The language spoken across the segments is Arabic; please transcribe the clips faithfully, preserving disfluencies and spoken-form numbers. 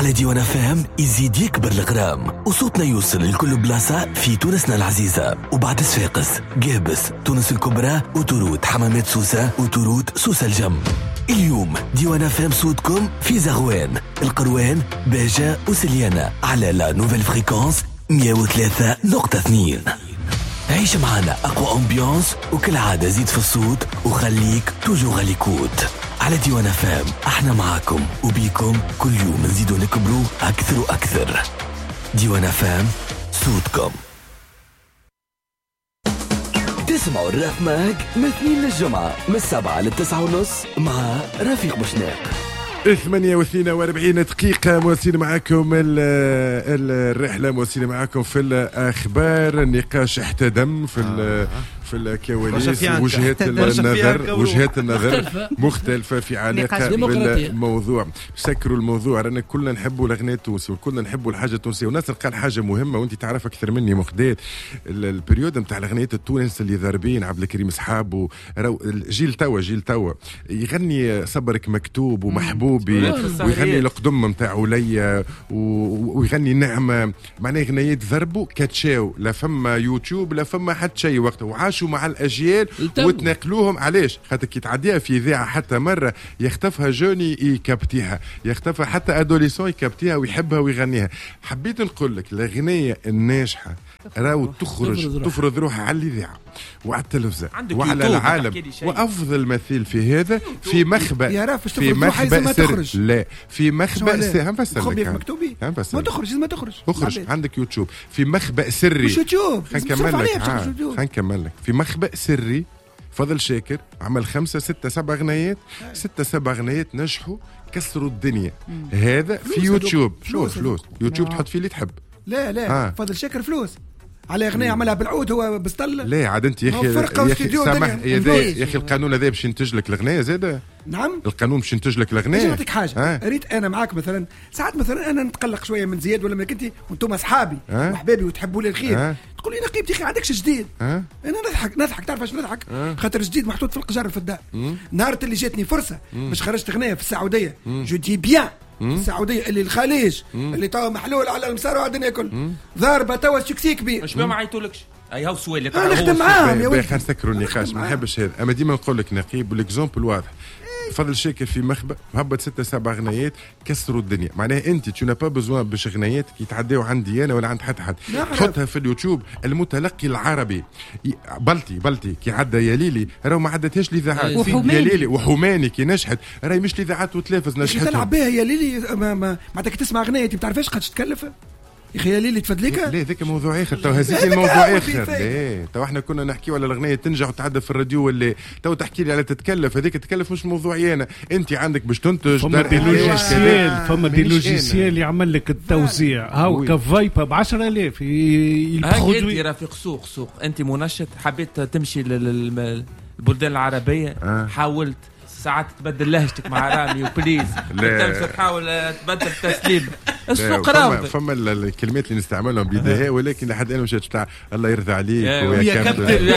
على ديوان اف ام يزيد يكبر الغرام وصوتنا يوصل لكل بلاصة في تونسنا العزيزة. وبعد صفاقس، قابس، تونس الكبرى، وتروت حمامات سوسة، وتروت سوسة الجم. اليوم ديوان اف ام صوتكم في زغوان، القروان، باجة وسليانة على لا نوفيل فريكونس مية وثلاثة نقطة اثنين. عيش معنا أقوى أمبيانس، وكل عادة زيد في الصوت وخليك توجو غاليكوت. على ديوان اف ام احنا معاكم وبيكم كل يوم نزيدوا نكبروا أكثر وأكثر. ديوان اف ام صوتكم. تسمعوا الراف ماك من اثنين للجمعة من السبعة للتسعة ونص مع رفيق بوشناق. ثمانية واثنين وأربعين دقيقة مواسين معكم الرحلة، مواسين معكم في الأخبار. النقاش احتدم في آه. في الكواليس، وجهات النظر وجهات النظر مختلفة في علاقة بالموضوع. سكروا الموضوع، رانا كلنا نحبوا الأغنية التونسية وكلنا نحبوا الحاجة التونسية. وناصر قال حاجة مهمة وانت تعرف أكثر مني مخدات، البريود نتاع الأغنية التونس اللي ضاربين عبد الكريم صحاب جيل توا جيل توا يغني صبرك مكتوب ومحبوبي، ويغني القدم نتاع وليا، ويغني نعمة، معناه أغنيات ضربوا كاتشاو، لا فما يوتيوب لا فما حتى شيء وقته، وعاشوا مع الأجيال وتنقلوهم. علاش؟ خاطر كي تعديها في إذاعة حتى مرة يختفها جوني يكابتيها، يختفها حتى أدوليسون يكابتيها ويحبها ويغنيها. حبيت نقول لك الأغنية الناجحة راهو تخرج تفرض روحها على الإذاعة وعلى التلفزة وعلى العالم. وأفضل مثيل في هذا في مخبأ في مخبأ سر، لا في مخبأ سر. هم بس مكتوبي ما تخرج ما تخرج اخرج عندك يوتيوب في مخبأ سري. مش يوتيوب، خلينا نكمل لك خلينا نكمل لك في مخبأ سري. فضل شاكر عمل خمسة ستة سبع أغنيات، ستة سبع أغنيات نجحوا كسروا الدنيا. هذا في يوتيوب. شو فلوس يوتيوب تحط فيه اللي تحب. لا لا آه. فضل شاكر فلوس على أغنية عملها بالعود هو بسطل. لا عاد انت يا اخي يا اخي سامح يا اخي القانون هذا باش ينتج لك الاغنيه زاده. نعم القانون باش ينتج لك الاغنيه. نعطيك حاجه آه. ريت انا معاك مثلا ساعات مثلا انا نتقلق شويه من زياد ولا منك انت وانتم اصحابي آه. وحبابي وتحبوا لي الخير آه. تقول لي نقيبتي اخي عندكش جديد آه. انا نضحك نضحك تعرف اش نضحك آه. خاطر جديد محطوط في القجار في الدار. نهار اللي جاتني فرصه باش خرجت اغنيه في السعوديه جو دي بيان السعوديه اللي الخليج اللي توا محلول على المسار وعندنا كل ضاربه توا سكسي كبير. اش ما عيطولكش اي هاو سويل لك انا نخدم معاهم يا ولدي. خلينا نسكروا النقاش، ما نحبش هذا. اما ديما نقول لك نقيب والاكزامبل واضح. فضل شاكر في مخبأ هبط ستة سبع أغنيات كسروا الدنيا. معناها انت تو با بزوان باش أغنيات يتعداو عندي انا ولا عند حد حد تحطها في اليوتيوب. المتلقي العربي بلتي بلتي كي عدى يا ليلي راهو ما عدتهاش لإذاعات. يا ليلي وحماني كي نجحت راهي مش لإذاعات وتلافز نجحتهم. تلعب بها يا ليلي ما ما معناتها تسمع أغنية انت ما تعرفش قداش تكلف يا اخي. ليلي تفدليك لا ذاك موضوع اخر. تو هزيتي الموضوع اخر. لا تو احنا كنا نحكيو على الاغنيه تنجح وتعدى في الراديو ولا تو تحكي لي على تتكلف. هذيك تتكلف مش موضوعي انا. انت عندك باش تنتج فما دي لوجيسيال فما دي لوجيسيال يعمل لك التوزيع هاو كفايبه ب عشرة آلاف يبرودوي. انت رافق سوق سوق انت منشط حبيت تمشي للبلدان العربيه آه. حاولت ساعات تبدل لهجتك مع رامي وبليز تمشي تحاول تبدل تسليم السوق رافض. فما الكلمات اللي نستعملهم بدهاء ولكن لحد الان مشات تاع الله يرضى عليك ويا كابتن يا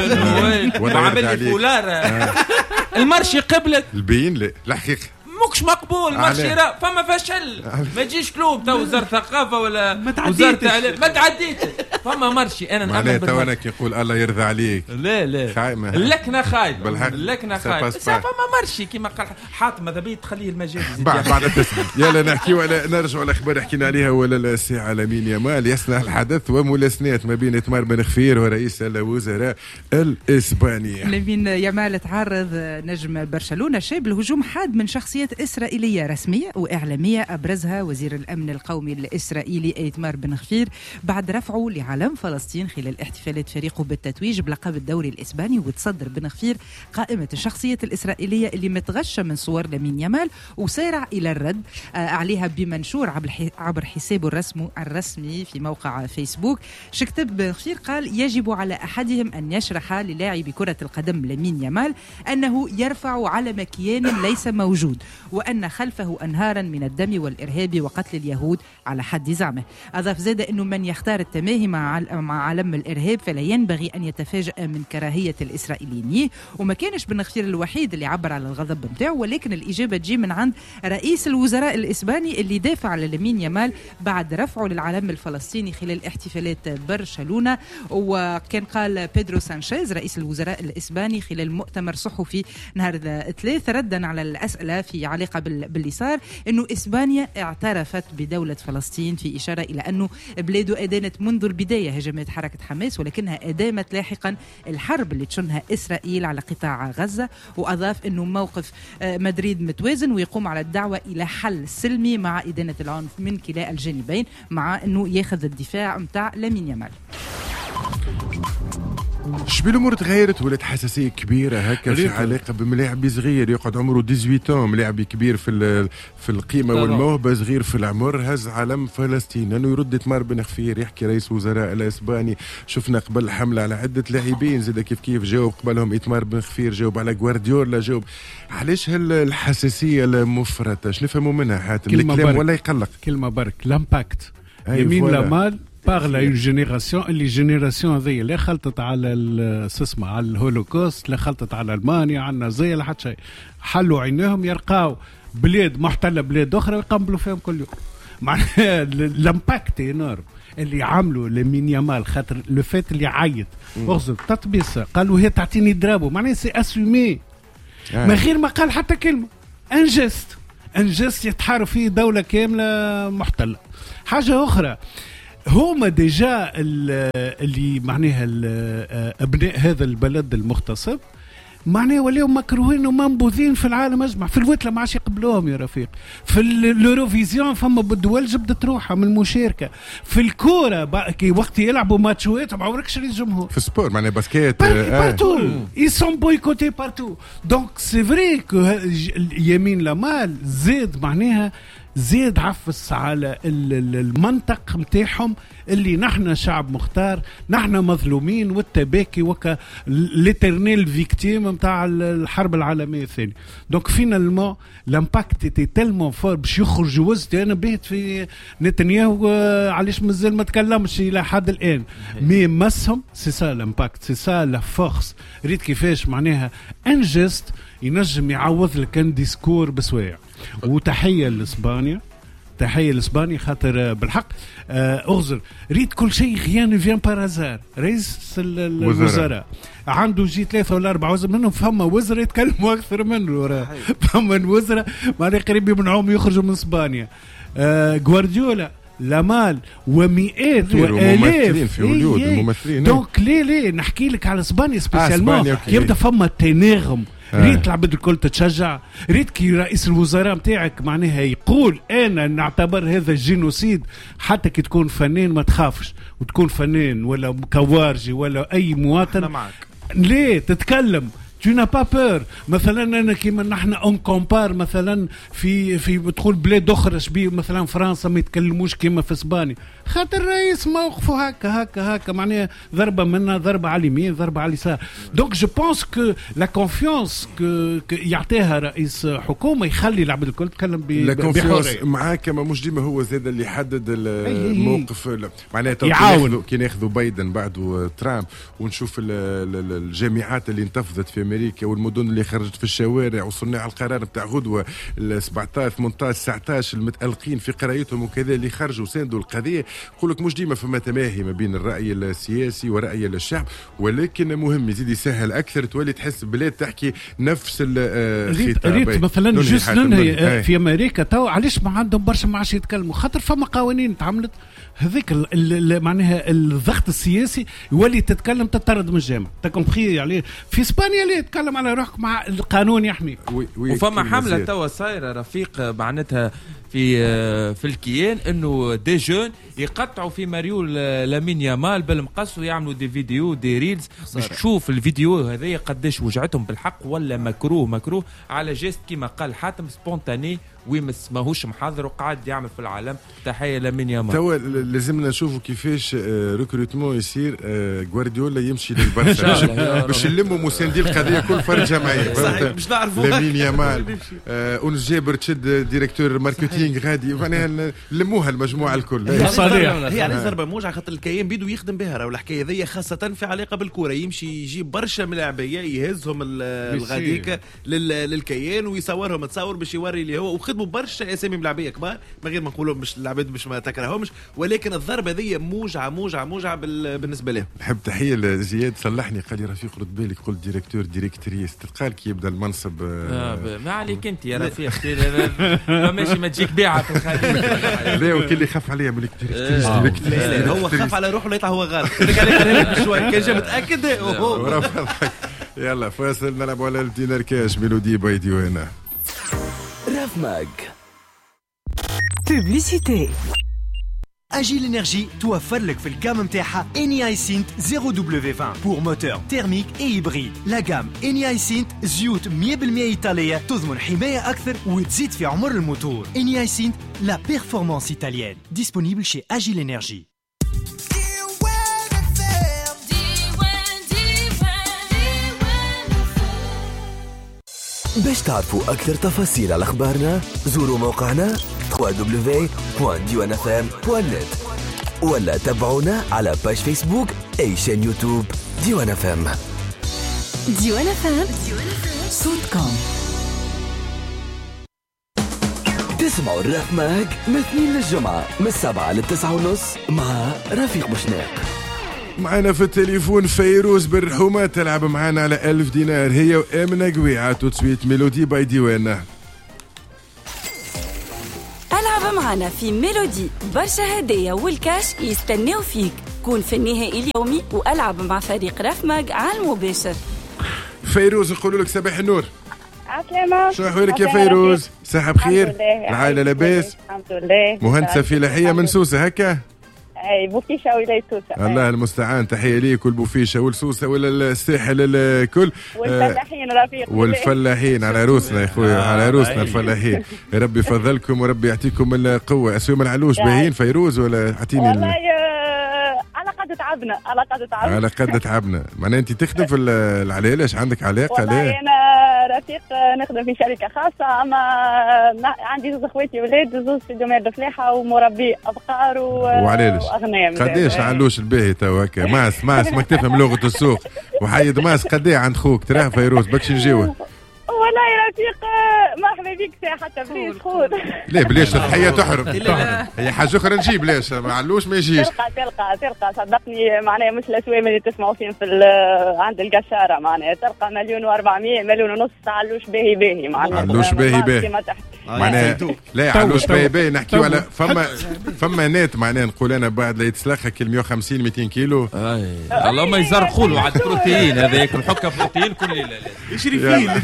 كابتن وعمل لي فولار المرشي قبلك البين. لا الحقيقه مش مقبول مرشي فما فشل. ما تجيش كلوب تو وزارة ثقافة ولا وزارة تعليم ما تعديت فما مرشي. انا نعمل تو انا كي نقول الله يرضى عليك لا لا اللكنة خايب اللكنة خايب فما مرشي كيما قال حاطم ماذا بيه تخليه المجال بعد بعد التسمية. يلا نحكي ولا نرجع الاخبار حكينا عليها ولا الساعة لمين يامال يصنع الحدث وملاسنات ما بين إتمار بن خفير ورئيس الوزراء الإسباني. لمين يامال تعرض نجم برشلونة شاب لهجوم حاد من شخصيات إسرائيلية رسمية وإعلامية أبرزها وزير الأمن القومي الإسرائيلي إيتمار بن خفير بعد رفعه لعلم فلسطين خلال احتفالات فريقه بالتتويج بلقب الدوري الإسباني. وتصدر بن خفير قائمة الشخصيات الإسرائيلية اللي متغشة من صور لامين يامال وسارع إلى الرد عليها بمنشور عبر حسابه الرسمي في موقع فيسبوك. شكتب بن خفير قال يجب على أحدهم أن يشرح للاعب كرة القدم لامين يامال أنه يرفع علم كيان ليس موجود وأن خلفه أنهارا من الدم والإرهاب وقتل اليهود على حد زعمه. أضاف زاد أنه من يختار التماهي مع مع علم الإرهاب فلا ينبغي أن يتفاجأ من كراهية الإسرائيليين. وما كانش بن غفير الوحيد اللي عبر على الغضب متاعه، ولكن الإجابة تجي من عند رئيس الوزراء الإسباني اللي دافع على لامين يامال بعد رفعه للعلم الفلسطيني خلال احتفالات برشلونة. وكان قال بيدرو سانشيز رئيس الوزراء الإسباني خلال مؤتمر صحفي نهار الثلاث ردا على الأسئلة في علاقة باللي صار أنه إسبانيا اعترفت بدولة فلسطين، في إشارة إلى أنه بلاده أدانت منذ البداية هجمات حركة حماس، ولكنها أدامت لاحقا الحرب اللي تشنها إسرائيل على قطاع غزة. وأضاف أنه موقف مدريد متوازن ويقوم على الدعوة إلى حل سلمي مع إدانة العنف من كلا الجانبين، مع أنه ياخذ الدفاع متاع لامين يامال. شبي الامور تغيرت ولات حساسيه كبيره هكا في علاقه بملاعب صغير يقعد عمره ثمانية عشر ملاعب كبير في في القيمه والموهبه، صغير في العمر هز علم فلسطين انه يرد تمار بن غفير. يحكي رئيس وزراء الاسباني شفنا قبل حمله على عده لاعبين زاد كيف كيف جاوب قبلهم إتمار بن غفير، جاوب على غوارديولا، جاوب علاش هالحساسيه المفرطه؟ شنو نفهموا منها حاتم الكلام ولا يقلق؟ كلمه برك لامباكت يمين لامال بارل اون جينيراسيون اللي جينيراسيون هذه لا خلطت على السسمة على الهولوكوست، لا خلطت على المانيا على النازيه لا حتى شيء. حلوا عينيهم يرقاو بلاد محتله بلاد اخرى ويقبلوا فيهم كل يوم. معناها الامباكت انورم اللي عملوا لامين يامال خاطر لو فات اللي عيط اغزر تطبيس قالوا هي تعطيني درابو، معناها سي اسومي من غير ما قال حتى كلمه. انجست انجست يتحاروا فيه دوله كامله محتله. حاجه اخرى هما ديجا اللي معناها ابناء هذا البلد المغتصب معناه ولاو مكروهين ومنبوذين في العالم اجمع. في الوتله ما عادش يقبلوهم يا رفيق. في اليوروفيزيون فما بالدول جبدت روحها من المشاركه. في الكوره كي وقت يلعبوا ماتشوات ما عمرك شري الجمهور. في السبور معناه باسكيت بارتو اي سون بويكوتي بارتو. دونك سي فري كو يمين لامال زاد معناها زاد عفس على المنطق متاعهم اللي نحن شعب مختار، نحن مظلومين والتباكي وكا ليترنيل فيكتيم متاع الحرب العالميه الثانيه. دونك فينالمون لامباكت تي تيلمون فور باش يخرج وزت. انا بيت في نتنياهو علاش مازال ما تكلمش الى حد الان، مي مسهم سي سا لامباكت سي سا لا فورس. ريت كيفاش معناها انجست ينجم يعوض لك كان ديسكور بسوايع. وتحيه لاسبانيا، تحيه لاسبانيا خاطر بالحق اغزر ريت كل شيء غيان فيان بارازار. رئيس الوزراء عنده جي ثلاثة ولا أربعة وزراء منهم فما وزراء يتكلموا أكثر منه. فما وزراء معناها قريب يمنعهم يخرجوا من اسبانيا. غوارديولا لامال ومئات والاف في هوليود الممثلين. دونك ليه ليه نحكي لك على اسبانيا سبيسيالمون يبدا فما تناغم. ريت العباد الكل تتشجع. ريت كي رئيس الوزراء متاعك معناها يقول انا نعتبر هذا الجينوسيد. حتى كي تكون فنان ما تخافش وتكون فنان ولا كوارجي ولا اي مواطن ليه تتكلم tu n'as pas peur. مثلا انا كيما نحن اون كومبار مثلا في في تقول بلاد اخرى شبيه مثلا فرنسا ما يتكلموش كيما في اسبانيا خاطر الرئيس موقفه هكا هكا هكا معناها ضربه منا ضربه على اليمين ضربه على اليسار. دونك جو بونس كو لا كونفيونس كو يعطيها رئيس حكومه يخلي العباد الكل تتكلم بحريه معاك. كما مش ديما هو زاد اللي يحدد الموقف معناها كي ناخذوا بايدن بعده ترامب ونشوف الجامعات اللي انتفضت في امريكا والمدن اللي خرجت في الشوارع وصناع القرار نتاع غدوه سبعطاش ثمنطاش تسعطاش المتألقين في قرايتهم وكذا اللي خرجوا ساندوا القضيه. يقول لك مش ديما فما تماهي ما بين الراي السياسي ورأي الشعب، ولكن مهم يزيد يسهل اكثر تولي تحس بلاد تحكي نفس الخطاب. ريت مثلا جوست ننهي في امريكا تو علاش ما عندهم برشا ما عادش يتكلموا خاطر فما قوانين تعملت هذيك معناها الضغط السياسي يولي تتكلم تطرد من الجامعه. تكمبخي يعني في اسبانيا ليه تتكلم على روحك مع القانون يحمي. وفما حمله توا صايره رفيق معناتها في في الكيان انه دي جون يقطعوا في مريول لامين يامال بالمقص ويعملوا دي فيديو دي ريلز باش تشوف الفيديو هذايا قداش وجعتهم بالحق ولا مكروه مكروه على جيست كما قال حاتم سبونتاني ويمس ماهوش محضر وقاعد يعمل في العالم. تحيه لامين يامال. توا لازمنا نشوفوا كيفاش ريكروتمون يصير غوارديولا يمشي للبرشا باش نلموا مساندين القضيه كل فرد جمعيه. باش نعرفوا لامين يامال اونس جابر تشد ديريكتور ماركتينغ غادي معناها نلموها المجموعه الكل. هي على ضربه موجه خاطر الكيان بيدو يخدم بها راهو الحكايه ذي خاصه في علاقه بالكره يمشي يجيب برشا ملاعبيه يهزهم الغاديك للكيان ويصورهم تصور باش يوري اللي هو وخدموا برشا اسامي ملاعبيه كبار من غير ما نقولوا مش العباد باش ما تكرههمش ولكن الضربه ذي موجعه موجعه موجعه بالنسبه لهم. نحب تحيه لزياد صلحني قال لي رفيق رد بالك قلت ديريكتور ديريكتريس تلقى كي يبدا المنصب آه ما عليك انت يا رفيق ماشي ما تجيك بيعه في الخليج. لا وكل اللي خاف عليا ملك ديريكتريس هو خاف على روحه لا يطلع هو غلط قال شوي كان جا متاكد. يلا فاصل نلعب على الدينار كاش ميلودي بايدي وهنا راف ماج بوبليسيتي. أجيل إنرجي توفر لك في الكام متاعها إني هايسنت زيرو دبليو عشرين بور موتور تيرميك اي هيبريد. لا جام إني هايسنت زيوت مية بالمية إيطالية تضمن حماية أكثر وتزيد في عمر الموتور. إني هايسنت لا بيرفورمانس إيطاليان ديسپونيبل شي أجيل إنرجي. باش تعرفوا أكثر تفاصيل على أخبارنا زوروا موقعنا دبليو دبليو دبليو دوت ديوان اف ام دوت نت ولا تابعونا على باج فيسبوك أي شان يوتيوب ديوان اف ام. ديوان اف ام صوتكم. تسمعوا الراف ماج من الاثنين للجمعة من السبعة للتسعة ونص مع رفيق بوشناق. معنا في التليفون فيروز بالرحومة تلعب معنا على ألف دينار هي وآمنة قويعة تسويت ميلودي باي ديوانا. ألعب معنا في ميلودي برشا هدايا والكاش يستناو فيك. كون في النهائي اليومي وألعب مع فريق راف ماج على المباشر. فيروز نقول لك صباح النور. عسلامة. شو أحوالك يا فيروز؟ صحة بخير؟ العائلة لاباس؟ الحمد لله. مهندسة فلاحية من سوسة هكا؟ اي بوفيشه ولايه سوسه. الله المستعان. تحيه ليك والبوفيشه والسوسه ولا الساحل الكل والفلاحين رفيق والفلاحين على روسنا يا خويا على روسنا الفلاحين. ربي يفضلكم وربي يعطيكم القوه. اسوي العلوش باهين فيروز ولا اعطيني والله على قد تعبنا على قد تعبنا على قد تعبنا. معناها انت تخدم في العليلة عندك علاقه؟ لا انا رفيق نخدم في شركه خاصه اما عندي زوج اخواتي ولاد زوج في دومين الفلاحه ومربي ابقار واغنام. قداش علوش الباهي تو هكا ماس ماس ما تفهم لغه السوق وحيد ماس قداش عند خوك تراه فيروز بكش نجاوب. والله يا رفيق مرحبا بك ساعة حتى بليش خذ. ليه بليش الحياة تحرم. هي حاجة أخرى نجيب ليش ما علوش ما يجيش. تلقى تلقى تلقى صدقني معناها مش الأسوام اللي تسمعوا فيهم في عند القشارة معناها تلقى مليون وأربعمية مليون ونص علوش باهي باهي معناها. علوش باهي باهي. معناها لا علوش باهي باهي نحكيو على فما فما نات معناها نقول أنا بعد لا يتسلخها كل مية وخمسين مئتين كيلو. الله ما يزرقوا له عاد بروتين هذا ياكل حكة بروتين كل ليلة. يشري فيه.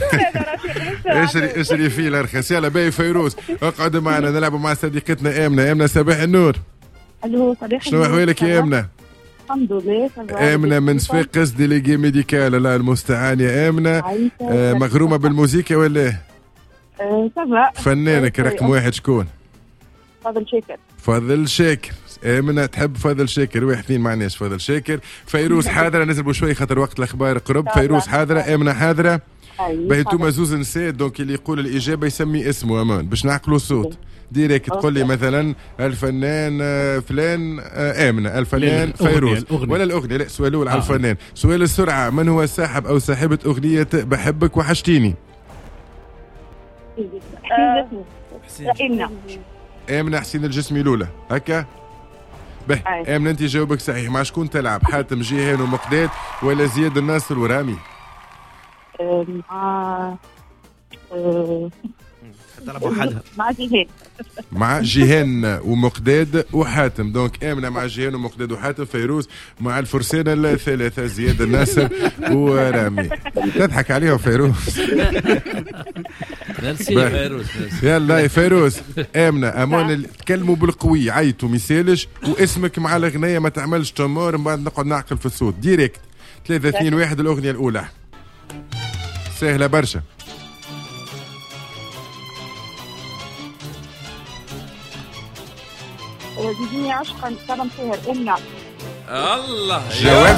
اشري اشري فيه الارخص. يلا باهي فيروز اقعد معنا نلعب مع صديقتنا آمنة. آمنة صباح النور. الو صباح النور. شنو احوالك يا آمنة؟ الحمد لله. آمنة من صفاقس ديليغي ميديكال. الله المستعان يا آمنة. آه مغرومة بالموسيقى ولا؟ آه سافا. فنانك رقم واحد شكون؟ فاضل شاكر. فاضل شاكر. آمنة تحب فاضل شاكر. واحد اثنين معناش فاضل شاكر. فيروز حاضرة نزل بشوي خاطر وقت الأخبار قرب. فيروز حاضرة آمنة حاضرة. باهي انتوما زوز نساء دونك اللي يقول الإجابة يسمي اسمه أمان باش نعقلوا الصوت ديريكت. تقول لي مثلا الفنان فلان آمنة الفنان فيروز ولا الأغنية. لا سؤال الأول على الفنان. سؤال السرعة من هو صاحب أو صاحبة أغنية بحبك وحشتيني؟ آمنة. آمنة حسين الجسمي الأولى هكا. به آمنة أنت جاوبك صحيح. مع شكون تلعب؟ حاتم جيهان ومقداد ولا زياد الناصر ورامي؟ مع مع جيهان مع جيهان ومقداد وحاتم. دونك آمنة مع جيهان ومقداد وحاتم. فيروز مع الفرسان الثلاثة زياد الناصر ورامي. تضحك عليهم فيروز. ميرسي فيروز. يلا يا فيروز. آمنة أمان تكلموا بالقوي عيطوا ميسالش واسمك مع الأغنية ما تعملش تمار من بعد نقعد نعقل في الصوت ديريكت. ثلاثة اثنين واحد الأغنية الأولى سهلة برشا. زيديني عشقا سبع سهر إمنا. الله. جواب